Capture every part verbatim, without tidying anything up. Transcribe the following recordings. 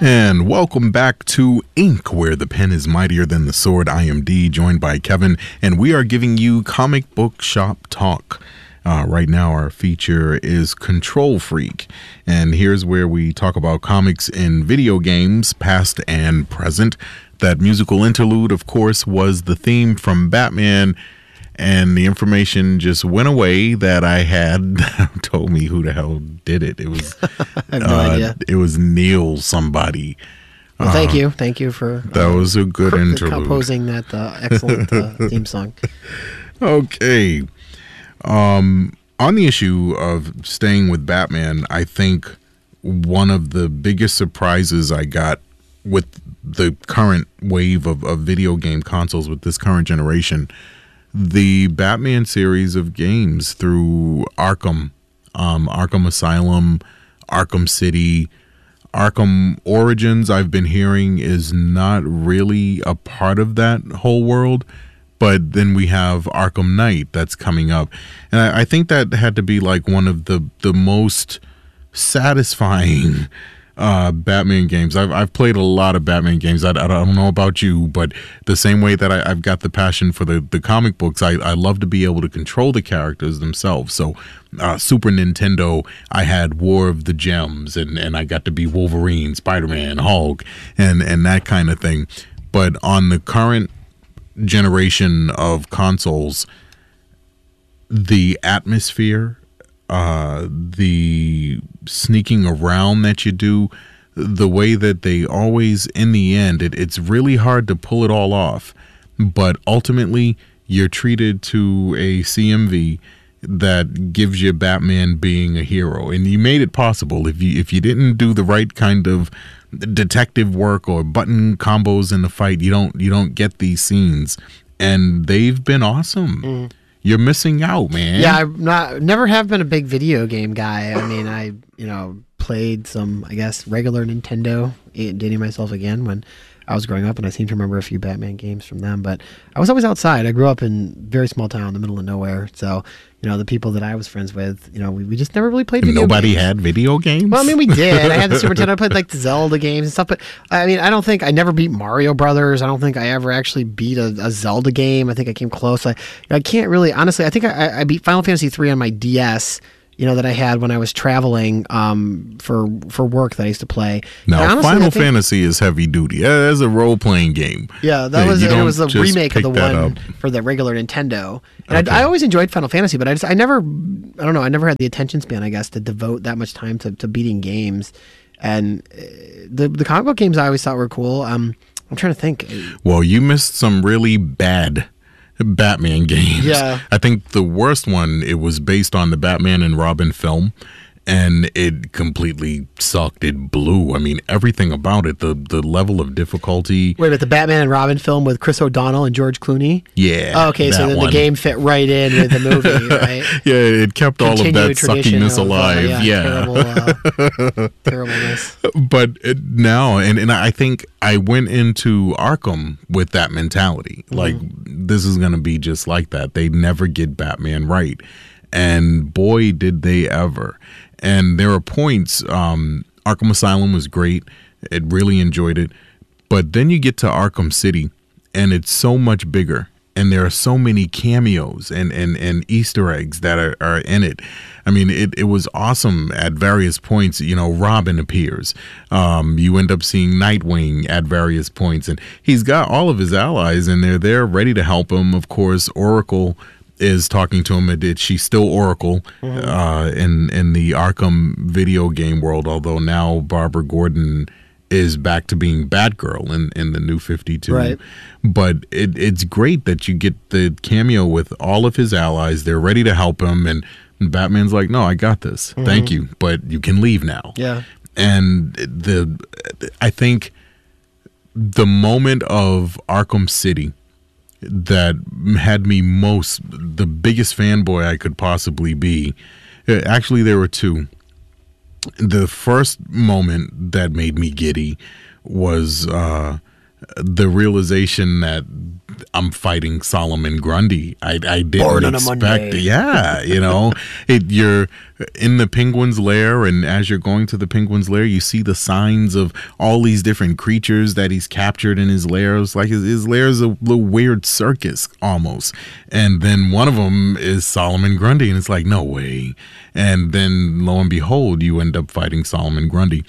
And welcome back to Ink, where the pen is mightier than the sword. I am D, joined by Kevin, and we are giving you comic book shop talk. Uh, right now, our feature is Control Freak, and here's where we talk about comics in video games, past and present. That musical interlude, of course, was the theme from Batman, and the information just went away that I had told me who the hell did it. It was I have no uh, idea. It was Neil somebody. Well, thank Uh, you, thank you for That uh, was a good cr- interlude. composing that uh, excellent uh, theme song. Okay. Um, on the issue of staying with Batman, I think one of the biggest surprises I got with the current wave of, of video game consoles with this current generation, the Batman series of games through Arkham, um, Arkham Asylum, Arkham City, Arkham Origins, I've been hearing is not really a part of that whole world. But then we have Arkham Knight that's coming up. And I, I think that had to be like one of the, the most satisfying uh, Batman games. I've I've played a lot of Batman games. I, I don't know about you, but the same way that I, I've got the passion for the, the comic books, I, I love to be able to control the characters themselves. So uh, Super Nintendo, I had War of the Gems, and, and I got to be Wolverine, Spider-Man, Hulk, and, and that kind of thing. But on the current generation of consoles, the atmosphere, uh, the sneaking around that you do, the way that they always, in the end, it, it's really hard to pull it all off. But ultimately, you're treated to a C M V that gives you Batman being a hero, and you made it possible. If you if you didn't do the right kind of detective work or button combos in the fight, you don't you don't get these scenes, and they've been awesome. Mm. You're missing out, man. Yeah, I'm not never have been a big video game guy. I mean, I you know played some, I guess, regular Nintendo, dating myself again, when I was growing up, and I seem to remember a few Batman games from them. But I was always outside. I grew up in a very small town in the middle of nowhere, so you know the people that I was friends with, you know, we, we just never really played video Nobody games. had video games? Well, I mean, we did. I had the Super Nintendo. I played like the Zelda games and stuff, but I mean, I don't think I never beat Mario Brothers. I don't think I ever actually beat a, a Zelda game. I think I came close. I I can't really, honestly, I think I, I beat Final Fantasy three on my D S, you know, that I had when I was traveling um, for for work that I used to play. Now, honestly, Final think, Fantasy is heavy duty. That's a role playing game. Yeah, that was You it don't was a just remake of pick the that one up. for the regular Nintendo. And Okay. I, I always enjoyed Final Fantasy, but I just I never I don't know I never had the attention span, I guess, to devote that much time to, to beating games. And uh, the the comic book games I always thought were cool. Um, I'm trying to think. Well, you missed some really bad Batman games. Yeah. I think the worst one, it was based on the Batman and Robin film, and it completely sucked. It blew. I mean, everything about it, the the level of difficulty. Wait a minute, the Batman and Robin film with Chris O'Donnell and George Clooney? Yeah. Oh, okay, so that then one. the game fit right in with the movie, right? Yeah, it kept all of that Continued tradition suckiness of, uh, alive. yeah, yeah. terrible, uh, terribleness. But it, now, and, and I think I went into Arkham with that mentality. Mm-hmm. Like, this is going to be just like that. They never get Batman right. And boy, did they ever. And there are points, um, Arkham Asylum was great. It really enjoyed it. But then you get to Arkham City, and it's so much bigger. And there are so many cameos and, and, and Easter eggs that are, are in it. I mean, it, it was awesome at various points. You know, Robin appears. Um, you end up seeing Nightwing at various points. And he's got all of his allies, and they're there ready to help him. Of course, Oracle is talking to him. It, she's still Oracle mm-hmm. uh, in, in the Arkham video game world, although now Barbara Gordon is back to being Batgirl in, in the new fifty-two. Right. But it, it's great that you get the cameo with all of his allies. They're ready to help him. And Batman's like, no, I got this. Mm-hmm. Thank you. But you can leave now. Yeah. And the I think the moment of Arkham City that had me most, the biggest fanboy I could possibly be, actually there were two. The first moment that made me giddy was uh, the realization that I'm fighting Solomon Grundy. I, I didn't Born on a expect. Monday. Yeah, you know, it, you're in the penguin's lair, and as you're going to the penguin's lair, you see the signs of all these different creatures that he's captured in his lair. It's like his, his lair is a little weird circus almost, and then one of them is Solomon Grundy, and it's like, no way. And then lo and behold, you end up fighting Solomon Grundy.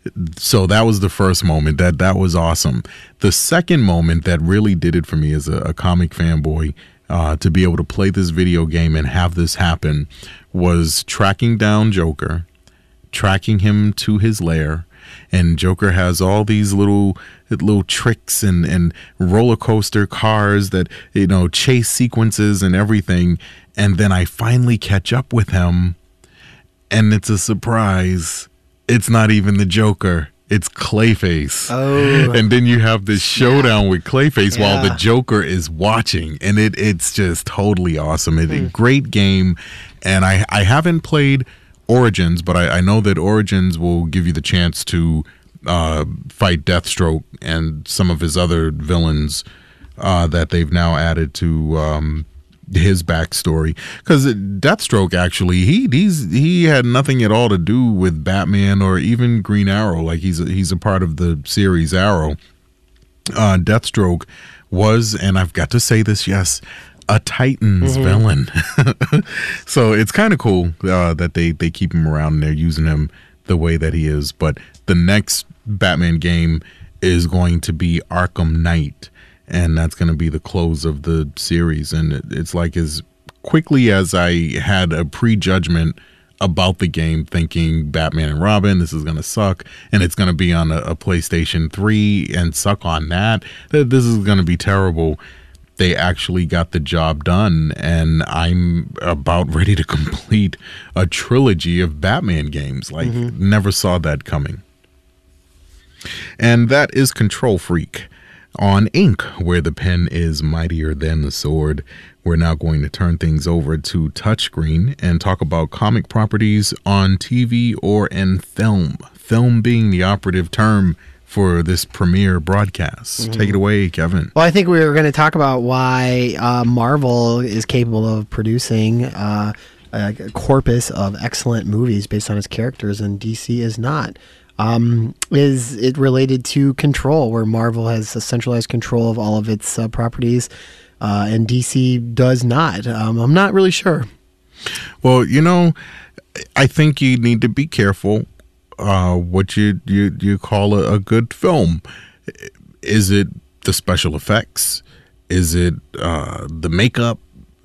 So that was the first moment. That that was awesome. The second moment that really did it for me as a, a comic fanboy, uh, to be able to play this video game and have this happen, was tracking down Joker, tracking him to his lair, and Joker has all these little little tricks and, and roller coaster cars that, you know, chase sequences and everything. And then I finally catch up with him, and it's a surprise. It's not even the Joker. It's Clayface. Oh. And then you have this showdown with Clayface Yeah. while the Joker is watching. And it it's just totally awesome. It's Hmm. a great game. And I, I haven't played Origins, but I, I know that Origins will give you the chance to uh, fight Deathstroke and some of his other villains uh, that they've now added to um, his backstory, because Deathstroke actually he he's he had nothing at all to do with Batman or even Green Arrow. Like he's a, he's a part of the series Arrow. Uh, Deathstroke was, and I've got to say this, yes, a Titans Mm-hmm. villain. So it's kind of cool uh, that they they keep him around and they're using him the way that he is. But the next Batman game is going to be Arkham Knight. And that's going to be the close of the series. And it, it's like as quickly as I had a prejudgment about the game, thinking Batman and Robin, this is going to suck, and it's going to be on a, a PlayStation three and suck on that, that this is going to be terrible. They actually got the job done, and I'm about ready to complete a trilogy of Batman games. Like, mm-hmm. never saw that coming. And that is Control Freak on Ink, where the pen is mightier than the sword. We're now going to turn things over to Touchscreen and talk about comic properties on T V or in film. Film being the operative term for this premiere broadcast. Mm-hmm. Take it away, Kevin. Well, I think we were going to talk about why uh, Marvel is capable of producing uh, a corpus of excellent movies based on its characters, and D C is not. Um, is it related to control, where Marvel has a centralized control of all of its uh, properties, uh, and D C does not? Um, I'm not really sure. Well, you know, I think you need to be careful uh, what you, you, you call a, a good film. Is it the special effects? Is it uh, the makeup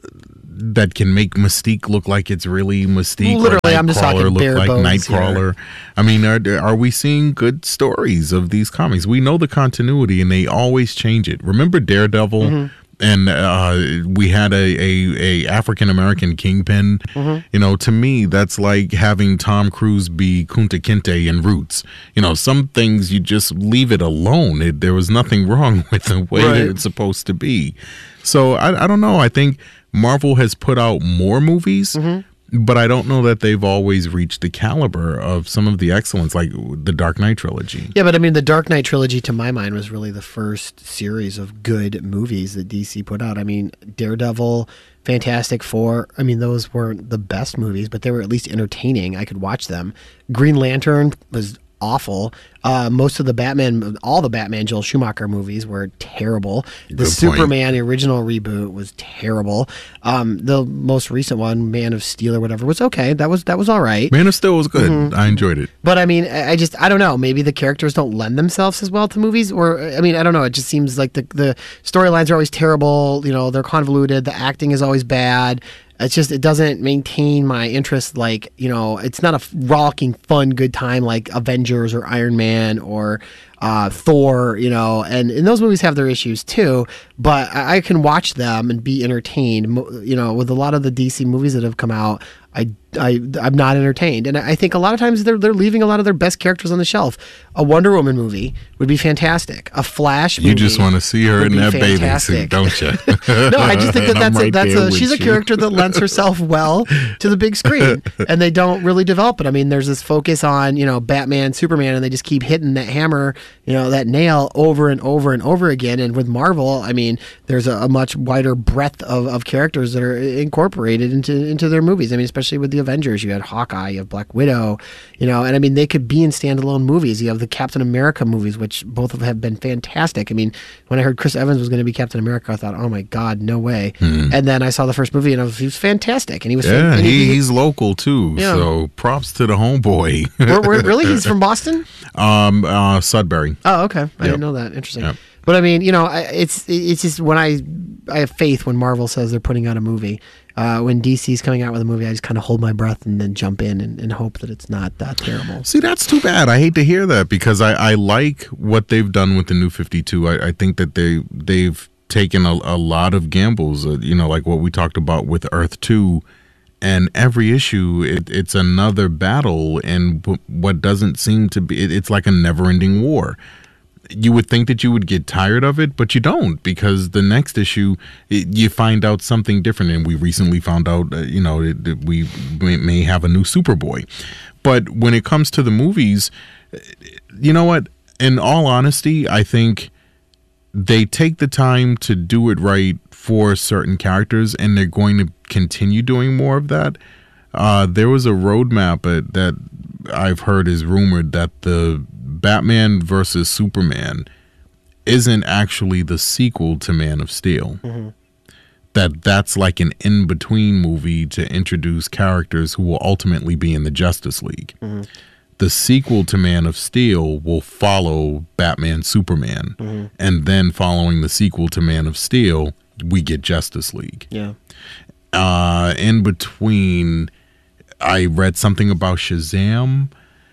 that can make Mystique look like it's really Mystique? Literally, I'm just talking look bare like bones Nightcrawler. here. I mean, are, are we seeing good stories of these comics? We know the continuity, and they always change it. Remember Daredevil? Mm-hmm. And uh, we had a, a, a African American kingpin. Mm-hmm. You know, to me, that's like having Tom Cruise be Kunta Kinte in Roots. You know, some things you just leave it alone. It, there was nothing wrong with the way right. that it's supposed to be. So I, I don't know. I think Marvel has put out more movies, mm-hmm. but I don't know that they've always reached the caliber of some of the excellence, like the Dark Knight trilogy. Yeah, but I mean, the Dark Knight trilogy, to my mind, was really the first series of good movies that D C put out. I mean, Daredevil, Fantastic Four, I mean, those weren't the best movies, but they were at least entertaining. I could watch them. Green Lantern was awful. Uh, most of the Batman, all the Batman Joel Schumacher movies were terrible. The Good Superman, the original reboot, was terrible. Um, the most recent one, Man of Steel or whatever, was okay. That was that was all right. Man of Steel was good. Mm-hmm. I enjoyed it. But I mean, I just I don't know. Maybe the characters don't lend themselves as well to movies, or I mean, I don't know. It just seems like the the storylines are always terrible. You know, they're convoluted. The acting is always bad. It's just, it doesn't maintain my interest. Like, you know, it's not a rollicking, fun, good time like Avengers or Iron Man or uh, Thor, you know, and, and those movies have their issues too, but I, I can watch them and be entertained. You know, with a lot of the D C movies that have come out, I I I'm not entertained, and I think a lot of times they're they're leaving a lot of their best characters on the shelf. A Wonder Woman movie would be fantastic. A Flash movie You just want to see her in that fantastic. bathing suit, don't you? No, I just think that that's I'm a, right that's there a with she's a you. character that lends herself well to the big screen, and they don't really develop it. I mean, there's this focus on you know Batman, Superman, and they just keep hitting that hammer, you know, that nail over and over and over again. And with Marvel, I mean, there's a, a much wider breadth of, of characters that are incorporated into into their movies. I mean, especially with the Avengers, you had Hawkeye, you have Black Widow, you know, and I mean, they could be in standalone movies. You have the Captain America movies, which both of them have been fantastic. I mean, when I heard Chris Evans was going to be Captain America, I thought, oh my God, no way. Hmm. And then I saw the first movie, and I was, he was fantastic. And he was yeah, and he, he, he's local too. Yeah. So props to the homeboy. where, where, really, he's from Boston? Um, uh, Sudbury. Oh, okay. I Yep. didn't know that. Interesting. Yep. But I mean, you know, I- it's it's just when I I have faith when Marvel says they're putting out a movie. Uh, when D C's coming out with a movie, I just kind of hold my breath and then jump in and, and hope that it's not that terrible. See, that's too bad. I hate to hear that because I, I like what they've done with the New fifty-two. I, I think that they they've taken a, a lot of gambles. Uh, you know, like what we talked about with Earth two. And every issue, it, it's another battle, and w- what doesn't seem to be, it, it's like a never-ending war. You would think that you would get tired of it, but you don't, because the next issue, it, you find out something different. And we recently found out, uh, you know, that, that we may, may have a new Superboy. But when it comes to the movies, you know what? In all honesty, I think they take the time to do it right for certain characters, and they're going to continue doing more of that. Uh, there was a roadmap uh, that I've heard is rumored that the Batman versus Superman isn't actually the sequel to Man of Steel. Mm-hmm. That that's like an in-between movie to introduce characters who will ultimately be in the Justice League. Mm-hmm. The sequel to Man of Steel will follow Batman Superman. Mm-hmm. And then following the sequel to Man of Steel, we get Justice League. Yeah. Uh, in between, I read something about Shazam,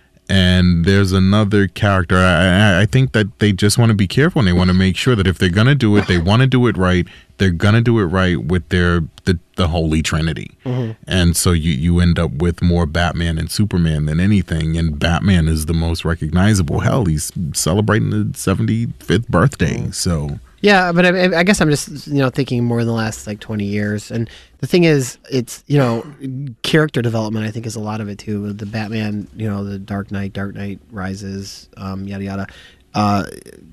and there's another character. I, I think that they just want to be careful, and they want to make sure that if they're going to do it, they want to do it right. They're going to do it right with their the, the Holy Trinity. Mm-hmm. And so you, you end up with more Batman and Superman than anything, and Batman is the most recognizable. Hell, he's celebrating the seventy-fifth birthday, mm-hmm. so... Yeah, but I, I guess I'm just, you know, thinking more in the last like twenty years. And the thing is, it's, you know, character development, I think, is a lot of it too. The Batman, you know, the Dark Knight, Dark Knight Rises, um, yada, yada. Uh,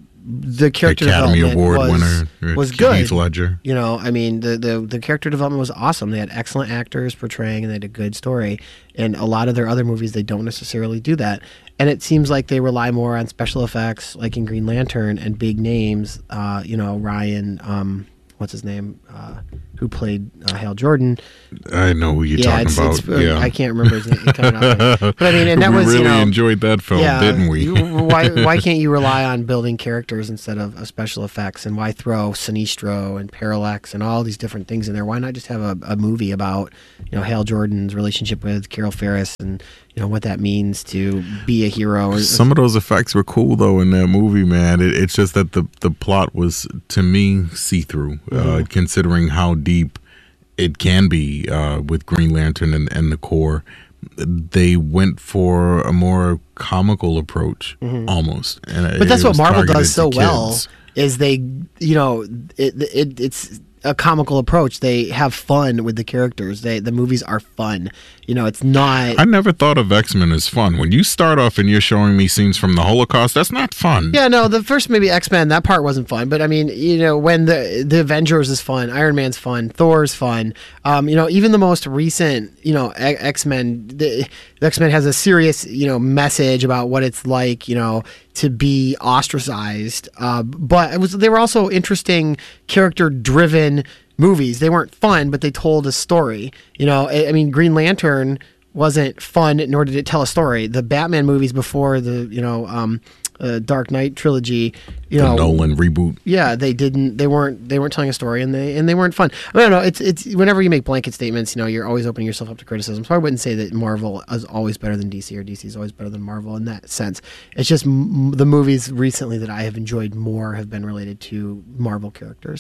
the character Academy development Award was, winner, was good. Heath Ledger. You know, I mean, the, the, the character development was awesome. They had excellent actors portraying, and they had a good story. And a lot of their other movies, they don't necessarily do that. And it seems like they rely more on special effects, like in Green Lantern, and big names. Uh, you know, Ryan, um, what's his name, uh, who played uh, Hal Jordan. I know who you're yeah, talking it's, about. It's, uh, yeah, I can't remember his name. But I mean, and that we was really you know, enjoyed that film, yeah, didn't we? you, why why can't you rely on building characters instead of, of special effects? And why throw Sinestro and Parallax and all these different things in there? Why not just have a, a movie about you know Hal Jordan's relationship with Carol Ferris and you know what that means to be a hero? Or, Some of those effects were cool though in that movie, man. It, it's just that the the plot was to me see through, mm-hmm. uh, considering how deep it can be uh, with Green Lantern and, and the Corps. They went for a more comical approach, mm-hmm. almost. And but that's what Marvel does so kids. well. Is they, you know, it, it it's a comical approach. They have fun with the characters. They the movies are fun. You know, it's not. I never thought of X-Men as fun. When you start off and you're showing me scenes from the Holocaust, that's not fun. Yeah, no, the first maybe X-Men, that part wasn't fun. But I mean, you know, when the the Avengers is fun, Iron Man's fun, Thor's fun. Um, you know, even the most recent, you know, X-Men, the, the X-Men has a serious, you know, message about what it's like, you know, to be ostracized. Uh, but it was they were also interesting, character-driven movies. They weren't fun, but they told a story. You know, I, I mean, Green Lantern wasn't fun, nor did it tell a story. The Batman movies before the, you know, um, uh, Dark Knight trilogy, you the know, Nolan reboot. Yeah, they didn't. They weren't. They weren't telling a story, and they and they weren't fun. I don't know. It's it's whenever you make blanket statements, you know, you're always opening yourself up to criticism. So I wouldn't say that Marvel is always better than D C or D C is always better than Marvel in that sense. It's just m- the movies recently that I have enjoyed more have been related to Marvel characters.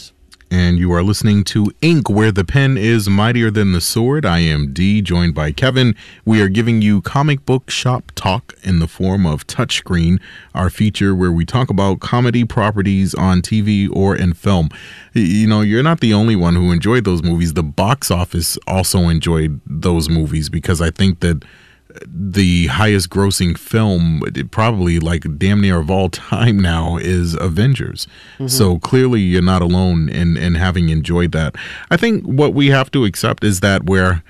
and you are listening to Ink, where the pen is mightier than the sword. I am D, joined by Kevin. We are giving you comic book shop talk in the form of Touchscreen, our feature where we talk about comedy properties on T V or in film. You know, you're not the only one who enjoyed those movies. The box office also enjoyed those movies, because I think that the highest grossing film, probably like damn near of all time now, is Avengers. Mm-hmm. So clearly you're not alone in, in having enjoyed that. I think what we have to accept is that where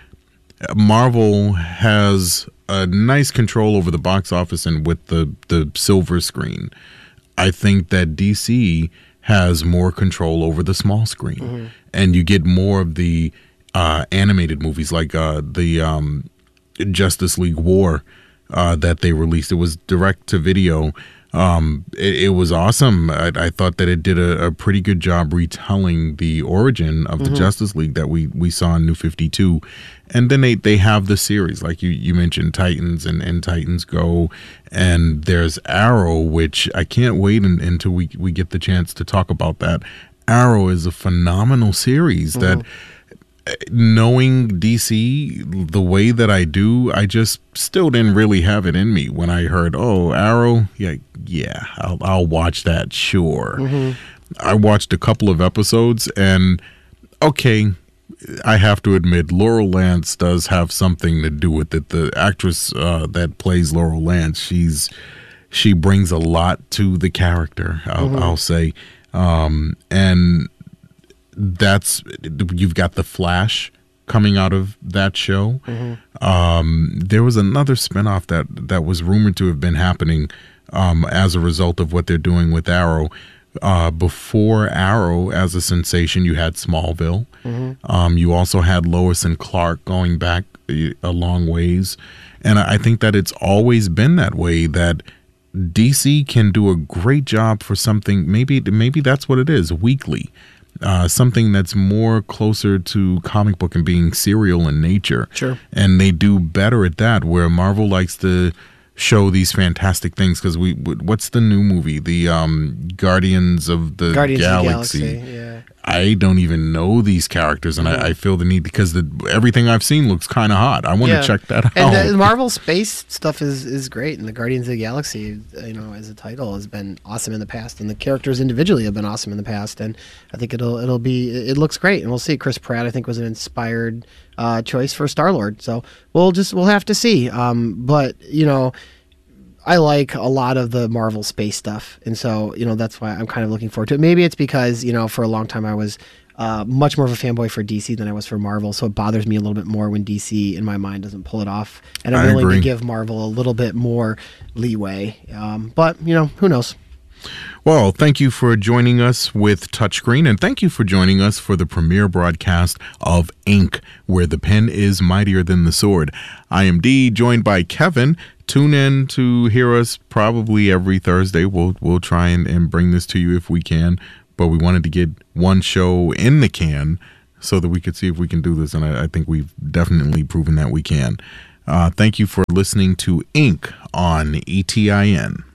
Marvel has a nice control over the box office and with the, the silver screen, I think that D C has more control over the small screen. Mm-hmm. And you get more of the uh, animated movies, like uh, the um, Justice League War uh, that they released. It was direct to video. Um, it, it was awesome. I, I thought that it did a, a pretty good job retelling the origin of mm-hmm. the Justice League that we, we saw in New fifty-two. And then they, they have the series, like you, you mentioned, Titans and, and Titans Go. And there's Arrow, which I can't wait in, until we, we get the chance to talk about that. Arrow is a phenomenal series mm-hmm. that, knowing D C the way that I do, I just still didn't really have it in me when I heard, oh, Arrow, yeah, yeah, I'll, I'll watch that, sure. Mm-hmm. I watched a couple of episodes, and okay, I have to admit, Laurel Lance does have something to do with it. The actress uh, that plays Laurel Lance, she's she brings a lot to the character, I'll, mm-hmm. I'll say, um, and that's you've got the Flash coming out of that show. Mm-hmm. Um, there was another spinoff that that was rumored to have been happening um, as a result of what they're doing with Arrow. Uh, before Arrow, as a sensation, you had Smallville. Mm-hmm. Um, you also had Lois and Clark going back a long ways, and I think that it's always been that way. That D C can do a great job for something. Maybe maybe that's what it is. Weekly. Uh, something that's more closer to comic book and being serial in nature. Sure. And they do better at that, where Marvel likes to show these fantastic things. Because we, what's the new movie? The um, Guardians of the Guardians Galaxy. Of the Galaxy, yeah. I don't even know these characters, and mm-hmm. I, I feel the need, because the, everything I've seen looks kind of hot. I want to yeah. check that out. And the Marvel space stuff is, is great, and the Guardians of the Galaxy, you know, as a title, has been awesome in the past, and the characters individually have been awesome in the past, and I think it'll it'll be it looks great, and we'll see. Chris Pratt, I think, was an inspired uh, choice for Star-Lord, so we'll just we'll have to see. Um, but you know, I like a lot of the Marvel space stuff, and so, you know, that's why I'm kind of looking forward to it. Maybe it's because, you know, for a long time I was uh, much more of a fanboy for D C than I was for Marvel, so it bothers me a little bit more when D C, in my mind, doesn't pull it off, and I'm I willing agree. to give Marvel a little bit more leeway. Um, but, you know, who knows? Well, thank you for joining us with Touchscreen, and thank you for joining us for the premiere broadcast of Ink, where the pen is mightier than the sword. I am D, joined by Kevin. Tune in to hear us probably every Thursday. We'll we'll try and, and bring this to you if we can, but we wanted to get one show in the can so that we could see if we can do this, and I, I think we've definitely proven that we can. Uh, thank you for listening to Ink on E T I N.